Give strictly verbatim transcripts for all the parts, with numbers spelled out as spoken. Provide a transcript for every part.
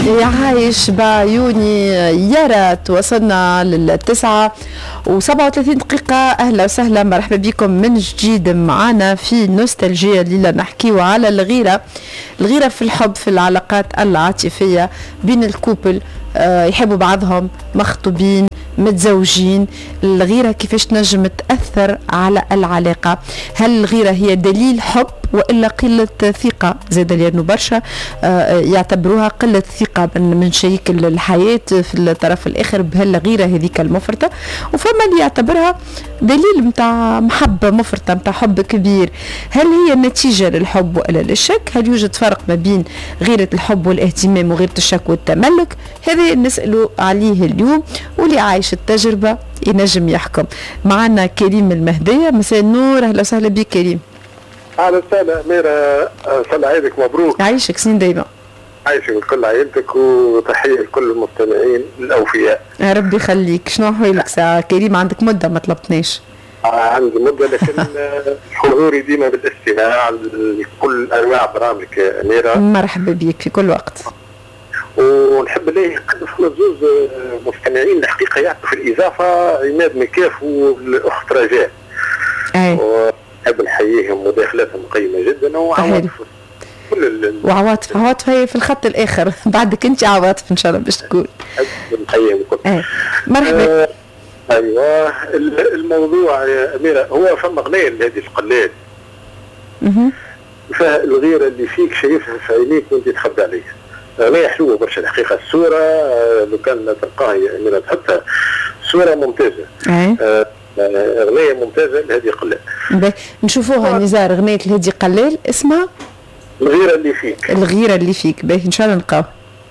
عايش بعيوني يارات. وصلنا للتسعة وسبعة وثلاثين دقيقة. أهلا وسهلا، مرحبا بكم من جديد معنا في نوستالجيا الليلة. نحكيو على الغيرة، الغيرة في الحب، في العلاقات العاطفية بين الكوبل، أه يحبوا بعضهم، مخطوبين، متزوجين. الغيرة كيفاش تنجم تأثر على العلاقة؟ هل الغيرة هي دليل حب وإلا قلة ثقة؟ زاد لأنه برشا يعتبروها قلة ثقة من شريك الحياة في الطرف الآخر بهالغيرة هذيك المفرطة، وفما اللي يعتبرها دليل متاع محبة مفرطة، متاع حب كبير. هل هي نتيجة للحب وإلا للشك؟ هل يوجد فرق ما بين غيرة الحب والاهتمام وغيرة الشك والتملك؟ هذا نسأله عليه اليوم، واللي عايش التجربة ينجم يحكم. معنا كريم المهدية. مساء النور، أهلا وسهلا بك كريم. اهلا وسهلا اميره، صلى عيدك مبروك. يعيشك سنين دايما. عايشك لكل عائلتك، وتحيه لكل المستمعين الاوفياء. يا ربي يخليك. شنو احوالك ساعه كريم؟ عندك مده ما طلبتناش. آه عندي مده، لكن حضوري ديما بالاستماع لكل انواع برامجك اميره. مرحبا بك في كل وقت. ونحب ليه فما زوز مستمعين الحقيقه يعطوا في الاضافه، عماد مكاف والاخت رجاء. اي نحب نحييهم، مداخلاتهم قيمه جدا. وعواطف كل وعواطف عواطف هي في الخط الاخر بعدك انت عواطف ان شاء الله باش تقول. نحييهم الكل. اي مرحبا. آه ايوه، الموضوع يا اميره هو فما غنيه لهذه القلاد. اها فالغيره اللي فيك شايفها في عينيك وانت تخبى عليها. غنيه حلوه برشا الحقيقه. الصوره لو كان تلقاها يا اميره تحطها صوره ممتازه. اي آه أغنية ممتازة لهدي قلال. نشوفوها نزار. أغنية لهدي قلال اسمها الغيرة اللي فيك. الغيرة اللي فيك. باهي إن شاء الله نلقاو.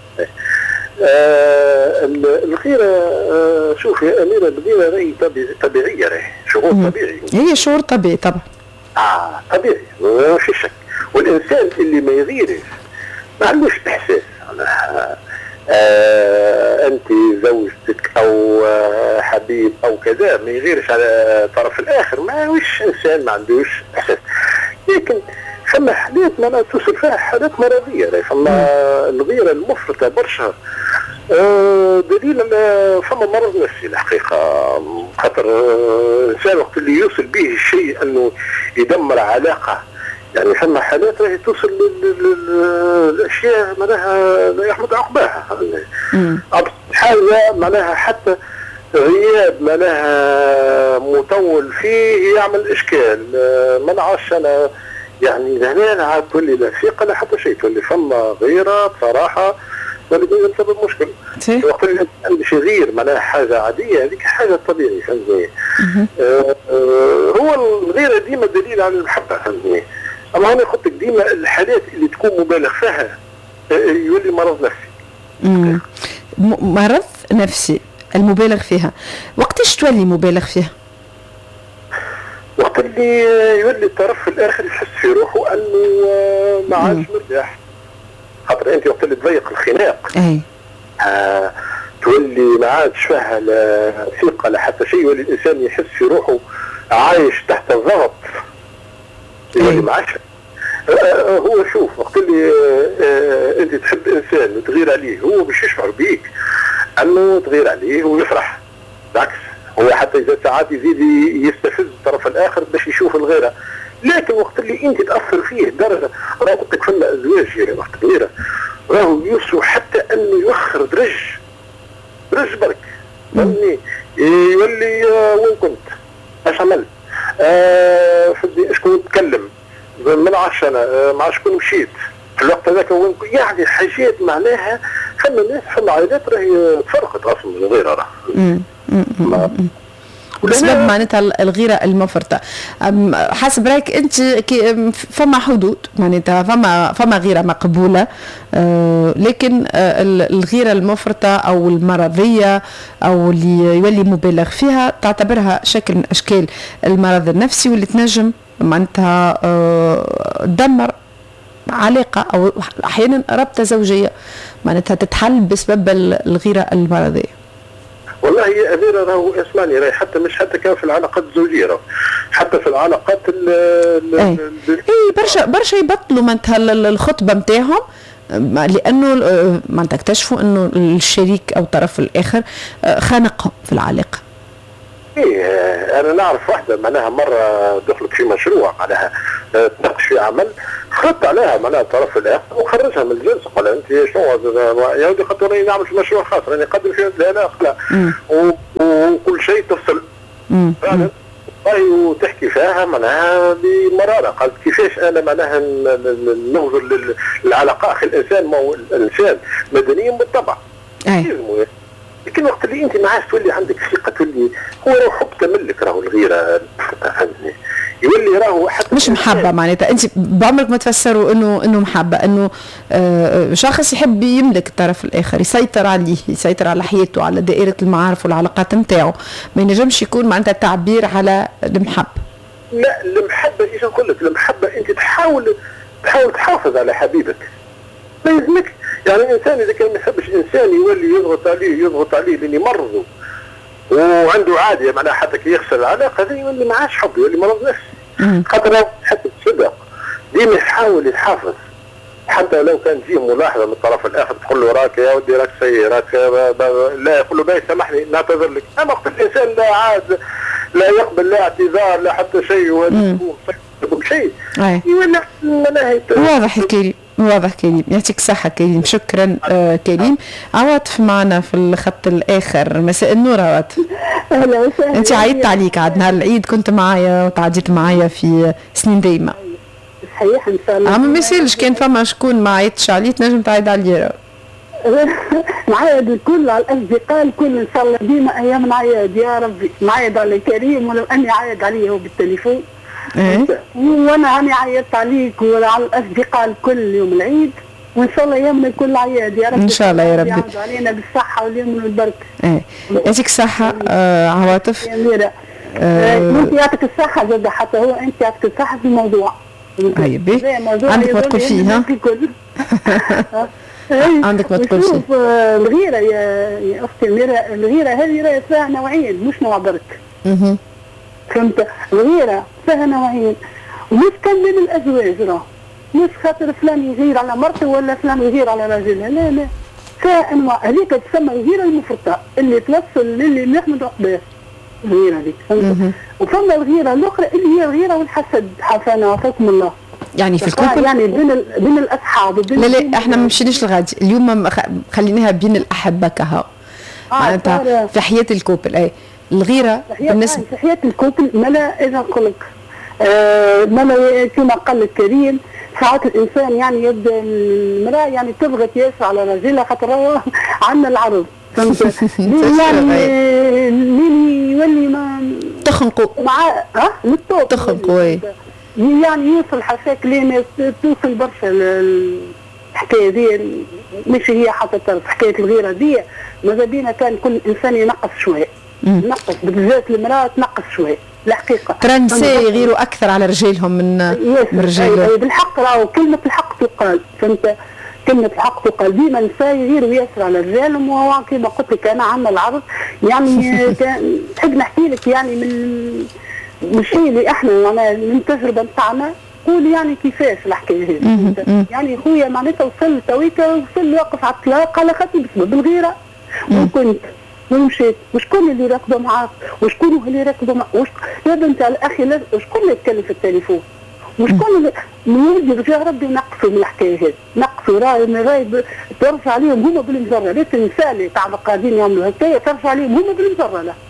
آه الغيرة، آه شوف يا أميرة، الغيرة راهي طبيعية، راهي شعور طبيعي. هي شعور طبيعي طبعا. آه طبيعي ما في شك. والإنسان اللي ما يغيرش ما عندوش إحساس. آه أنت زوجتك أو آه حبيب أو كذا ما يغيرش على الطرف الآخر، ما هوش إنسان ما عندوش إحساس. لكن فما حالات ما توصل فيها حالات مرضية. فما الغيرة المفرطة برشا آه دليل فما مرض نفسي الحقيقة. خاطر الإنسان وقت اللي يوصل به الشيء أنه يدمر علاقة، يعني فما حالات راهي توصل للاشياء معناها لا يحمد عقباها. ابسط حاجه معناها حتى غياب معناها مطول فيه يعمل اشكال. ما نعرفش انا، يعني هنا عاد تولي لا ثقه لا حتى شيء، تولي فما غيره بصراحه تولي تسبب مشكل. وقت اللي عندش غير معناها حاجه عاديه، هذيك حاجه طبيعيه. فهمتني؟ آه آه هو الغيره ديما دليل على المحبه. فهمتني؟ أما أنا قلت لك ديما الحالات اللي تكون مبالغ فيها يولي مرض نفسي. امم مرض نفسي المبالغ فيها. وقتاش تولي مبالغ فيها؟ وقت اللي يولي الطرف الآخر يحس في روحه أنه ما عادش مرتاح. خاطر أنت وقت اللي تضيق الخناق أي آه تولي ما عادش فيها لا ثقة لا حتى شيء، يولي الإنسان يحس في روحه عايش تحت الضغط. يولي ما عادش. آه هو شوف وقت اللي آه انت تحب انسان وتغير عليه، هو باش يشعر بيك انه تغير عليه ويفرح. بالعكس، هو حتى اذا ساعات يزيد يستفز الطرف الاخر باش يشوف الغيره. لكن وقت اللي انت تاثر فيه درجه، راه قلت لك فما ازواج وقت الغيره راهو يوصلوا حتى انه يوخر درج درج برك. فهمني؟ يولي آه وين كنت؟ اش عملت؟ آه شكون تكلم؟ ما نعرفش انا مع شكون مشيت في الوقت هذاك وين، يعني حاجات معناها فما ناس فما عائلات راهي تفرقت اصلا من الغيره. راه بسبب معناتها الغيره المفرطه. حسب رايك انت فما حدود معناتها فما فما غيره مقبوله، آه لكن آه الغيره المفرطه او المرضيه او اللي يولي مبالغ فيها تعتبرها شكل من اشكال المرض النفسي، واللي تنجم معناتها آه تدمر علاقه او احيانا رابطه زوجيه معناتها تتحل بسبب الغيره المرضيه. والله يا اميره راهو اسمعني، راهي حتى مش حتى كان في العلاقات الزوجيه، راهو حتى في العلاقات ال اي برشا برشا يبطلوا معناتها الخطبه نتاعهم لانه معناتها اكتشفوا انه الشريك او الطرف الاخر خانقهم في العلاقه. ايه انا نعرف واحده معناها مره دخلت في مشروع معناها تناقش في عمل، خرجت عليها معناها الطرف الاخر وخرجها من الجلسه، قال انت شنو يا ودي خاطر راني نعمل في مشروع خاص راني نقدم فيه، لا لا لا وكل شيء تفصل فعلا وتحكي فيها معناها بمراره. قالت كيفاش انا معناها ننظر للعلاقه اخي الانسان، ما هو الانسان مدني بالطبع. لكن وقت اللي انت ما عادش تولي عندك ثقه، تولي هو راهو حب كملك، راهو الغيره فهمتني، يولي راهو حتى مش محبه معناتها. انت بعمرك ما تفسروا انه انه محبه، انه آه شخص يحب يملك الطرف الاخر، يسيطر عليه، يسيطر على حياته، على دائره المعارف والعلاقات نتاعو، ما ينجمش يكون معناتها تعبير على المحبه. لا المحبه ايش نقول لك، المحبه انت تحاول تحاول تحافظ على حبيبك، ما يلزمك يعني الانسان اذا كان ما يحبش انسان يولي يضغط عليه يضغط عليه لين يمرضه وعنده عاديه معناها حتى كي يخسر العلاقه هذه يولي ما عادش حب، يولي مرض نفسي. خاطر حتى الصدق ديما يحاول يحافظ، حتى لو كان فيه ملاحظه من الطرف الاخر تقول له راك يا ودي راك سيء راك لا، يقول له باهي سامحني نعتذر لك، اما وقت الانسان لا عاد لا يقبل لا اعتذار لا حتى شيء ولا شيء يولي مناهي. واضح الكريم، واضح كريم، يعطيك الصحة كريم، شكرا آه كريم. عواطف معنا في الخط الآخر، مساء النور عواطف. أهلا وسهلا. أنت عيدت عليك عاد نهار العيد، كنت معايا وتعديت معايا في سنين دايمة. صحيح إن شاء الله. عم ما يسالش كان فما شكون ما عيطش عليه تنجم تعيد عليه. نعيد الكل على الأصدقاء الكل إن شاء الله، ديما أيام نعيد يا ربي، نعيد على كريم ولو أني عايد عليه هو بالتليفون. إيه؟ وانا هاني عيطت عليك وعلى الاصدقاء الكل يوم العيد، وان شاء الله يومنا الكل عياد يا رب. ان شاء الله يا رب يعود علينا بالصحه واليمن والبركه. ايه يعطيك الصحه آه عواطف. يا ميرا آه انت يعطيك الصحه زاد، حتى هو انت يعطيك الصحه في الموضوع. طيب عندك ما تقول فيه ها؟ عندك ما تقول فيه. شوف الغيره يا يا اختي ميرا، الغيره هذه راهي فيها نوعين مش نوع برك. اها فهمت؟ الغيره فيها نوعين، ومش كان بين الازواج، راه مش خاطر فلان يغير على مرته ولا فلان يغير على راجلها، لا لا، فيها انواع. هذيك تسمى الغيره المفرطه اللي توصل للي يحمد عقباه، الغيره هذيك فهمت؟ وفما الغيره الاخرى اللي هي الغيره والحسد، عافانا وعافاكم الله. يعني في الكوبل يعني بين ال... بين الاصحاب وبين لا لا احنا ما مشيناش لغادي اليوم، خليناها بين الاحبه كها معناتها في حياه الكوبل. اي الغيره بالنسبه في حياه الكوبل ملا اذا نقول لك آه ملا كما قال لك كريم، ساعات الانسان يعني يبدا المراه يعني تضغط ياسر على راجلها خاطر عندنا العرض فهمت؟ يعني لين يولي ما تخنقوا مع اه للطوب تخنقوا يعني يوصل حساك لين توصل برشا الحكايه دي، مش هي حتى طرف حكايه الغيره دي. ماذا بينا كان كل انسان ينقص شويه، ينقص بالذات المراه تنقص شويه الحقيقه. ترى النساء يغيروا اكثر على رجالهم من من رجالهم. بالحق راهو كلمه الحق تقال، فهمت؟ كلمه الحق تقال، ديما النساء يغيروا ياسر على رجالهم، وهو كما قلت لك انا عندنا العرض يعني تحب نحكي لك يعني من من الشيء اللي احنا معناها من التجربه نتاعنا، قول يعني كيفاش الحكايه هذه. يعني خويا معناتها وصل تويكا وصل واقف على الطلاق على خاطر بسبب الغيره، وكنت ومشيت وشكون اللي راكبه معاك وشكون اللي راكبه معاك وش... يا بنت الاخي شكون اللي يتكلم في التليفون وشكون اللي نودي رجاء ربي نقصوا من الحكايه هذه، نقصوا راي راي ترفع عليهم هما بالمجره، ليس النساء اللي تاع قاعدين يعملوا هكايا ترفع عليهم هما بالمجره. لا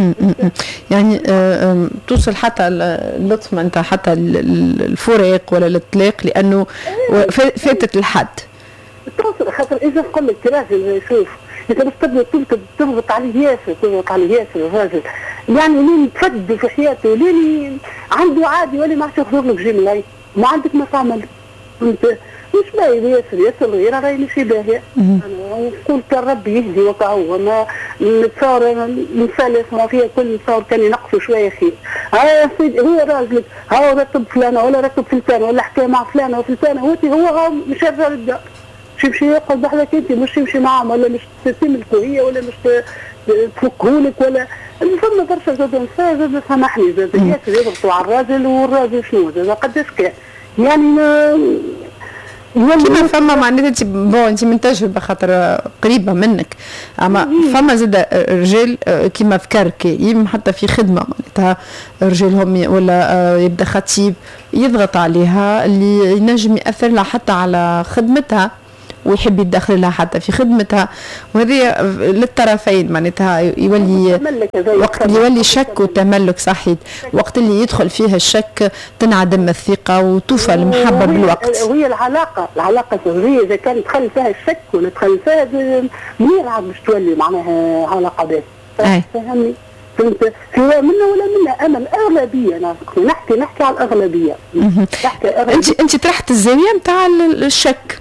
يعني آه توصل حتى اللطف انت حتى الفراق ولا الاطلاق لانه فاتت الحد. توصل خاطر اذا نقول لك راجل شوف انت بس تبدا تضغط عليه ياسر تضغط عليه ياسر الراجل يعني لين تفد في حياته لين عنده عادي ولا ما عادش يخرج لك جيم لاي ما عندك ما تعمل. انت مش باهي ياسر ياسر غير راهي ماشي باهيه. انا نقول كان ربي يهدي وكهو ما نتصور الانسان اللي يسمع فيها كل نتصور كان ينقصوا شويه خير. ها يا سيدي هو راجلك ها ركب فلانه ولا ركب فلانه ولا حكى مع فلانه وفلانه هو هو مش هذا الدار يمشي يقعد بحالك انت مش يمشي معهم ولا مش تملكوا هي ولا مش تفكهولك ولا فما برشا زاد نساء زاد سامحني زاد ياسر يضغطوا على الراجل والراجل شنو زاد قداش كان يعني ما كيما فما معناتها انت بون انت من تجربه خاطر قريبه منك، اما فما زاد رجال كيما ذكر كريم حتى في خدمه معناتها رجالهم ولا يبدا خطيب يضغط عليها اللي ينجم ياثر لها حتى على خدمتها ويحب يدخل لها حتى في خدمتها، وهذه للطرفين معناتها يولي وقت اللي يولي شك وتملك صحيح، وقت اللي يدخل فيها الشك تنعدم الثقة وتوفى المحبة بالوقت. وهي العلاقة العلاقة الزوجية إذا كان دخل فيها الشك ولا دخل فيها منين عاد باش تولي معناها علاقة بس. فهمني؟ فهمت؟ سواء منا ولا منا، أنا الأغلبية أنا نحكي نحكي على الأغلبية. نحكي أنت أنت طرحت الزاوية نتاع الشك.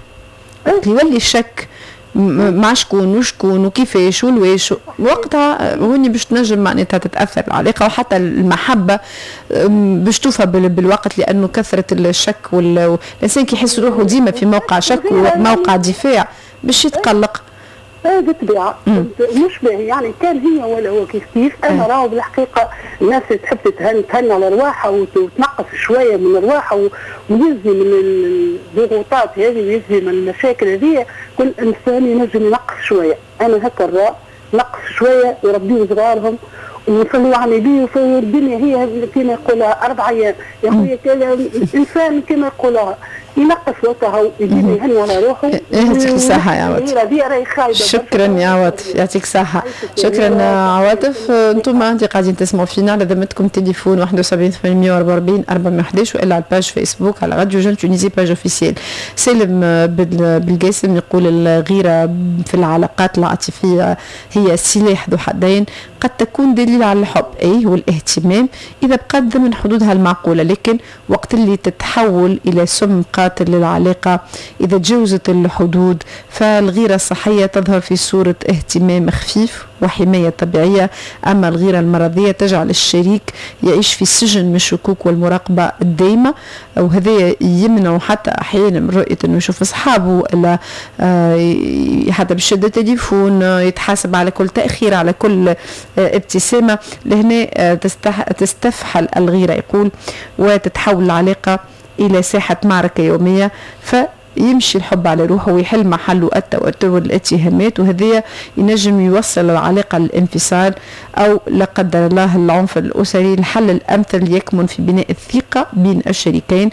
يولي الشك مع شكون وشكون وكيفاش والواش، وقتها هوني باش تنجم معناتها تتاثر العلاقه وحتى المحبه باش توفى بالوقت، لانه كثره الشك والانسان كي يحس روحه ديما في موقع شك وموقع دفاع باش يتقلق. هذه طبيعة مش باهي يعني كان هي ولا هو كيف كيف. أنا راهو بالحقيقة الناس تحب تتهنى تهنى على رواحها وتنقص شوية من رواحها ويزي من الضغوطات هذه ويزي من المشاكل هذه. كل إنسان ينجم ينقص شوية. أنا هكا الرأي نقص شوية يربيوا صغارهم ويصلوا على النبي. الدنيا هي كما يقولها أربع أيام يا خويا. الإنسان كما يقولها ينقص وقتها ويجيب يهني على روحه. يعطيك الصحة يا عواطف. شكرا يا عواطف، يعطيك الصحة. شكرا عواطف. انتم انت قاعدين تسمعوا فينا على ذمتكم تليفون واحد وسبعين ثمانمائة وأربعة وأربعين أربعمائة وأحد عشر والا على الباج فيسبوك على راديو جون تونيزي باج اوفيسيال. سالم بالقاسم يقول الغيرة في العلاقات العاطفية هي سلاح ذو حدين، قد تكون دليل على الحب اي والاهتمام اذا بقت ضمن حدودها المعقولة، لكن وقت اللي تتحول الى سم قاتل للعلاقة إذا تجاوزت الحدود فالغيرة الصحية تظهر في صورة اهتمام خفيف وحماية طبيعية. أما الغيرة المرضية تجعل الشريك يعيش في سجن من الشكوك والمراقبة الدائمة، وهذا يمنع حتى أحيانا من رؤية أنه يشوف أصحابه ولا حتى بشدة تليفون، يتحاسب على كل تأخير على كل ابتسامة. لهنا تستفحل الغيرة يقول وتتحول العلاقة إلى ساحة معركة يومية، فيمشي الحب على روحه ويحل محله التوتر والاتهامات، وهذا ينجم يوصل العلاقة للانفصال أو لا قدر الله العنف الأسري. الحل الأمثل يكمن في بناء الثقة بين الشريكين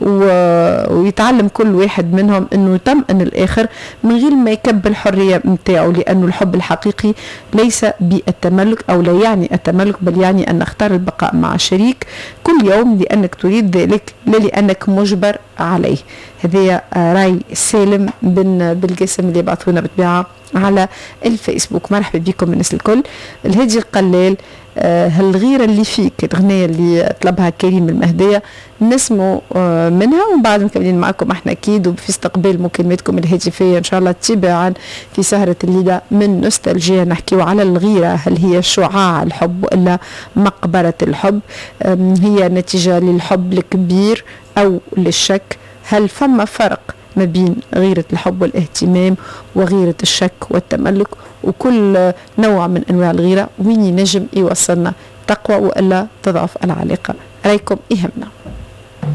ويتعلم كل واحد منهم أنه يطمئن الآخر من غير ما يكب الحرية متاعه، لأنه الحب الحقيقي ليس بالتملك أو لا يعني التملك، بل يعني أن نختار البقاء مع شريك كل يوم لأنك تريد ذلك لا لأنك مجبر عليه. هذه راي سالم بن بالقاسم اللي بعثونا بالطبيعة على الفيسبوك. مرحبا بكم الناس الكل. الهادي القلال آه هالغيرة اللي فيك الأغنية اللي طلبها كريم المهدية نسمو آه منها ومن بعد مكملين معكم احنا أكيد وفي استقبال مكالماتكم الهاتفية إن شاء الله تباعا في سهرة الليلة من نوستالجيا. نحكيو على الغيرة، هل هي شعاع الحب ولا مقبرة الحب؟ هي نتيجة للحب الكبير أو للشك؟ هل فما فرق ما بين غيرة الحب والاهتمام وغيرة الشك والتملك؟ وكل نوع من أنواع الغيرة وين ينجم يوصلنا تقوى وإلا تضعف العلاقة؟ رأيكم يهمنا.